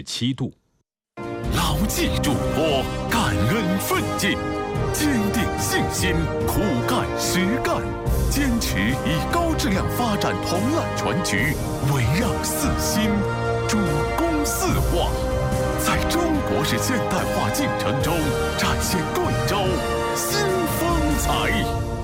27度。 牢记嘱托，感恩奋进，坚定信心，苦干实干，坚持以高质量发展统揽全局，围绕四新，主攻四化，在中国式现代化进程中展现贵州新风采。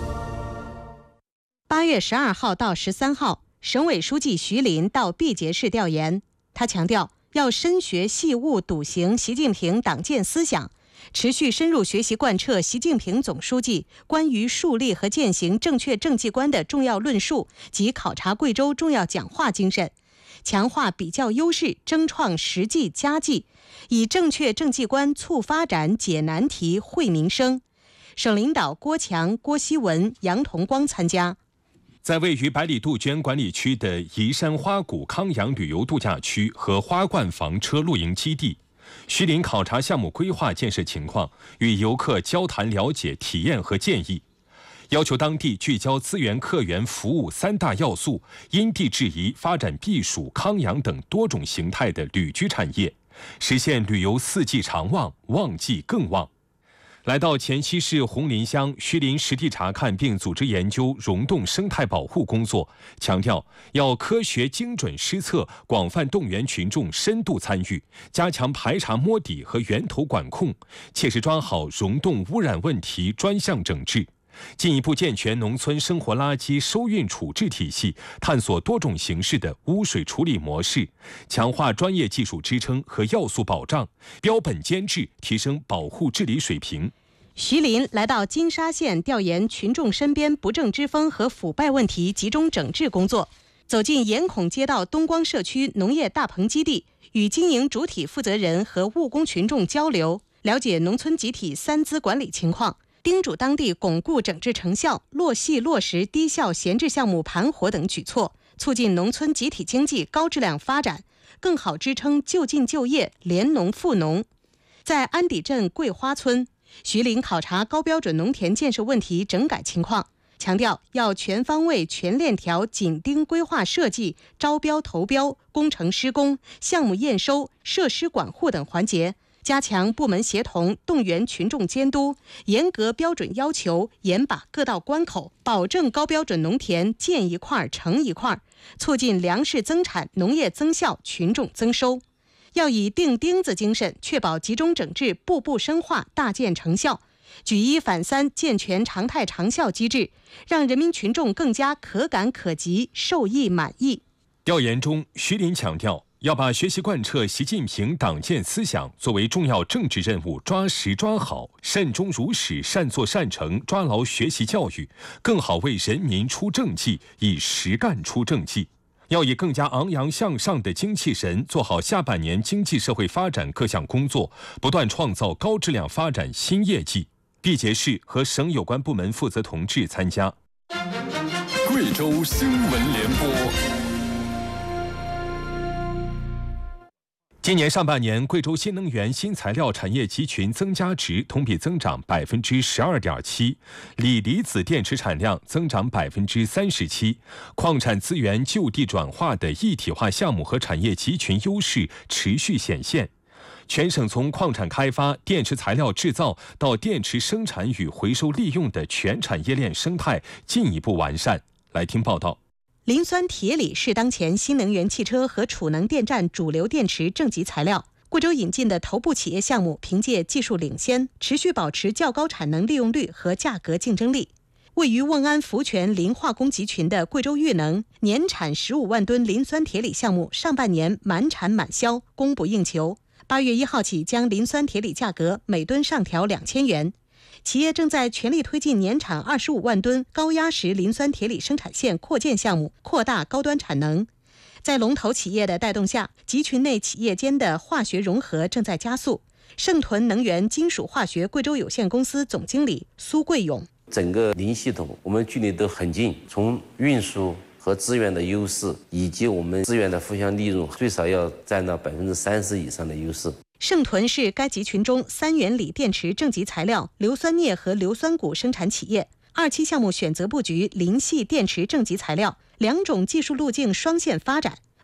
8月12号到13号，省委书记徐林到毕节市调研，他强调要深学细悟笃行习近平党建思想，持续深入学习贯彻习近平总书记关于树立和践行正确政绩观的重要论述及考察贵州重要讲话精神，强化比较优势，争创实际佳绩，以正确政绩观促发展、解难题、惠民生。省领导郭强、郭希文、杨同光参加。 在位于百里杜鹃管理区的宜山花谷康养旅游度假区和花冠房车露营基地，徐林考察项目规划建设情况，与游客交谈了解体验和建议，要求当地聚焦资源、客源、服务3大要素，因地制宜发展避暑、康养等多种形态的旅居产业，实现旅游4季常旺，旺季更旺。来到黔西市红林乡，徐林实地查看并组织研究溶洞生态保护工作，强调要科学精准施策，广泛动员群众深度参与，加强排查摸底和源头管控，切实抓好溶洞污染问题专项整治，进一步健全农村生活垃圾收运处置体系，探索多种形式的污水处理模式，强化专业技术支撑和要素保障，标本兼治，提升保护治理水平。 徐林来到金沙县调研群众身边不正之风和腐败问题集中整治工作，走进盐孔街道东光社区农业大棚基地，与经营主体负责人和务工群众交流，了解农村集体3资管理情况，叮嘱当地巩固整治成效，落细落实低效闲置项目盘活等举措，促进农村集体经济高质量发展，更好支撑就近就业、联农富农。在安底镇桂花村，徐林考察高标准农田建设问题整改情况，强调要全方位、全链条紧盯规划设计、招标投标、工程施工、项目验收、设施管护等环节，加强部门协同，动员群众监督，严格标准要求，严把各道关口，保证高标准农田建一块成一块，促进粮食增产、农业增效、群众增收。要以钉钉子精神，确保集中整治、步步深化、大见成效，举1反3，健全常态长效机制，让人民群众更加可感可及，受益满意。 调研中，徐林强调，要把学习贯彻习近平党建思想作为重要政治任务，抓实抓好，善终如始，善作善成，抓牢学习教育，更好为人民出政绩，以实干出政绩。要以更加昂扬向上的精气神，做好下半年经济社会发展各项工作，不断创造高质量发展新业绩。毕节市和省有关部门负责同志参加。 贵州新闻联播。 今年上半年，贵州新能源新材料产业集群增加值同比增长12.7%，锂离子电池产量增长37%，矿产资源就地转化的一体化项目和产业集群优势持续显现。全省从矿产开发、电池材料制造到电池生产与回收利用的全产业链生态进一步完善。来听报道。 磷酸铁锂是当前新能源汽车和储能电站主流电池正极材料。贵州引进的头部企业项目，凭借技术领先，持续保持较高产能利用率和价格竞争力。位于瓮安福泉磷化工集群的贵州裕能年产15万吨磷酸铁锂项目，上半年满产满销，供不应求。8月1号起，将磷酸铁锂价格每吨上调2000元。企业正在全力推进年产25万吨高压实磷酸铁锂生产线扩建项目，扩大高端产能。在龙头企业的带动下，集群内企业间的化学融合正在加速。盛屯能源金属化学贵州有限公司总经理苏贵勇： 整个磷系统我们距离都很近，从运输和资源的优势，以及我们资源的互相利用，最少要占到30%以上的优势。 盛屯是该集群中3元锂电池正极材料、硫酸镍和硫酸钴生产企业。2期项目选择布局磷系电池正极材料，2种技术路径双线发展。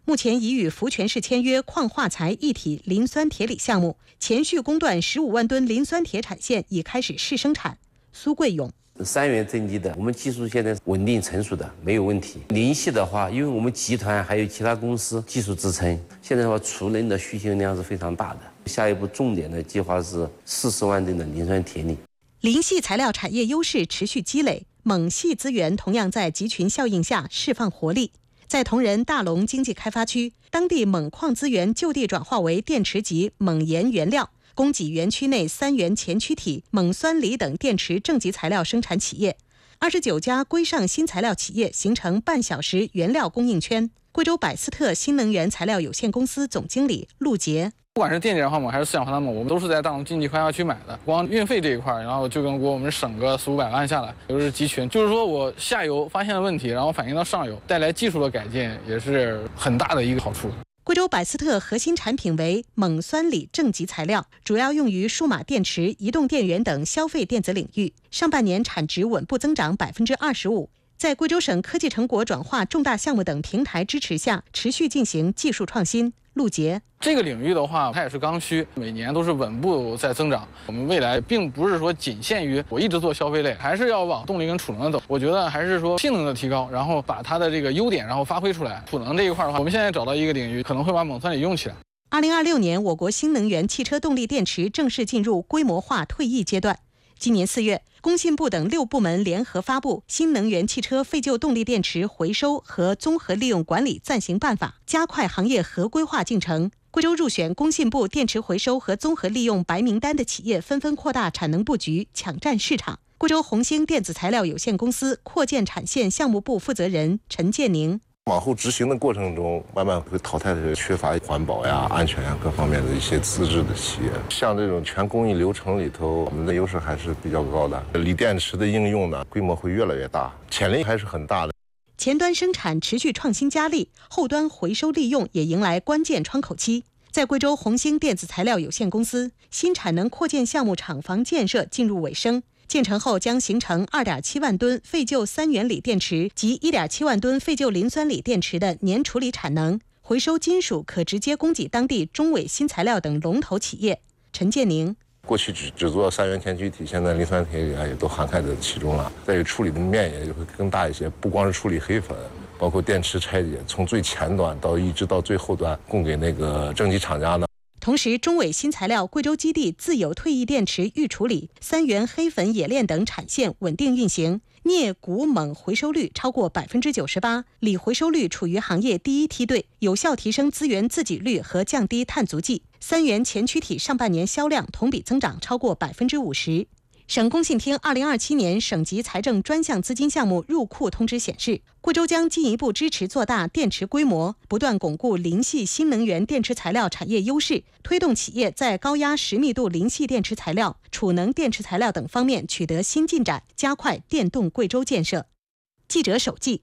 目前已与福泉市签约矿化材一体磷酸铁锂项目，前续供断15万吨磷酸铁产线已开始试生产。苏贵勇 3元正极的，我们技术现在稳定成熟的，没有问题。磷系的话，因为我们集团还有其他公司技术支撑，现在的话储能的需求量是非常大的。下一步重点的计划是40万吨的磷酸铁锂。 磷系材料产业优势持续积累，锰系资源同样在集群效应下释放活力。在同仁大龙经济开发区，当地锰矿资源就地转化为电池级锰盐原料，供给园区内3元前驱体、锰酸锂等电池正极材料生产企业。29家规上新材料企业形成半小时原料供应圈。贵州百思特新能源材料有限公司总经理陆杰。 不管是电解质化锰还是四氧化碳锰，我们都是在大龙经济开发区买的。光运费这一块，然后就跟给我们省个400-500万下来，都是集群。就是说我下游发现了问题，然后反映到上游，带来技术的改进，也是很大的一个好处。 贵州百思特核心产品为锰酸锂正极材料，主要用于数码电池、移动电源等消费电子领域。上半年产值稳步增长25%。在贵州省科技成果转化重大项目等平台支持下，持续进行技术创新。陆杰， 这个领域的话，它也是刚需，每年都是稳步在增长。我们未来并不是说仅限于我一直做消费类，还是要往动力跟储能走。我觉得还是说性能的提高，然后把它的这个优点然后发挥出来。储能这一块的话，我们现在找到一个领域，可能会把锰酸锂用起来。 2026年，我国新能源汽车动力电池正式进入规模化退役阶段。今年4月，工信部等6部门联合发布《新能源汽车废旧动力电池回收和综合利用管理暂行办法》，加快行业合规化进程。贵州入选工信部电池回收和综合利用白名单的企业纷纷扩大产能布局，抢占市场。贵州红星电子材料有限公司扩建产线项目部负责人陈建宁。 往后执行的过程中，慢慢会淘汰的缺乏环保呀、安全呀各方面的一些资质的企业。像这种全工艺流程里头，我们的优势还是比较高的。锂电池的应用呢，规模会越来越大，潜力还是很大的。 前端生产持续创新加力，后端回收利用也迎来关键窗口期。在贵州红星电子材料有限公司，新产能扩建项目厂房建设进入尾声。建成后将形成2.7万吨废旧3元锂电池及1.7万吨废旧磷酸锂电池的年处理产能，回收金属可直接供给当地中伟新材料等龙头企业。陈建宁， 过去只做3元前驱体，现在磷酸铁锂也都涵盖在其中了。再有处理的面也会更大一些，不光是处理黑粉，包括电池拆解，从最前端一直到最后端供给那个正极厂家呢。 同时，中伟新材料贵州基地自有退役电池预处理、3元黑粉冶炼等产线稳定运行，镍钴锰回收率超过98%，锂回收率处于行业第一梯队，有效提升资源自给率和降低碳足迹。3元前驱体上半年销量同比增长超过50%。省工信厅2027年省级财政专项资金项目入库通知显示，贵州将进一步支持做大电池规模，不断巩固磷系新能源电池材料产业优势，推动企业在高压10密度磷系电池材料、储能电池材料等方面取得新进展，加快电动贵州建设。记者首记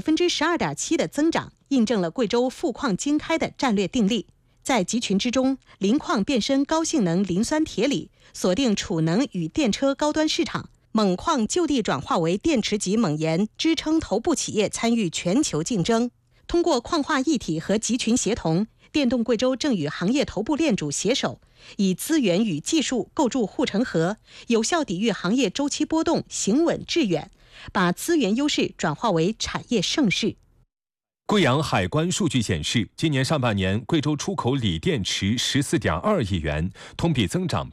，12.7%的增长印证了贵州富矿精开的战略定力。在集群之中，磷矿变身高性能磷酸铁锂，锁定储能与电车高端市场；锰矿就地转化为电池级锰盐，支撑头部企业参与全球竞争。通过矿化一体和集群协同，电动贵州正与行业头部链主携手，以资源与技术构筑护城河，有效抵御行业周期波动，行稳致远，把资源优势转化为产业盛世。 贵阳海关数据显示，今年上半年贵州出口锂电池14.2亿元，同比增长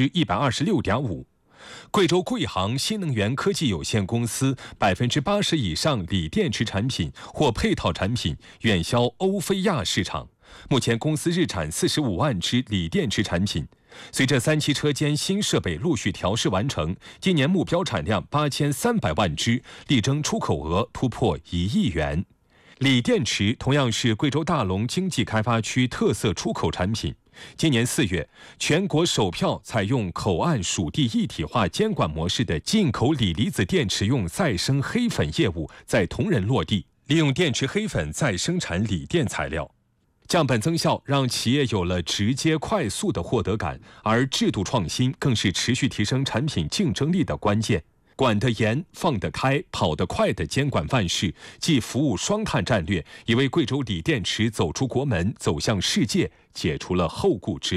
126.5%。贵州贵航新能源科技有限公司80%以上锂电池产品或配套产品远销欧非亚市场。目前公司日产45万只锂电池产品。随着3期车间新设备陆续调试完成，今年目标产量8300万只，力争出口额突破1亿元。锂电池同样是贵州大龙经济开发区特色出口产品。今年4月，全国首票采用口岸属地一体化监管模式的进口锂离子电池用再生黑粉业务在铜仁落地，利用电池黑粉再生产锂电材料。降本增效让企业有了直接快速的获得感，而制度创新更是持续提升产品竞争力的关键。 管得严、放得开、跑得快的监管范式，既服务双碳战略，也为贵州锂电池走出国门、走向世界解除了后顾之忧。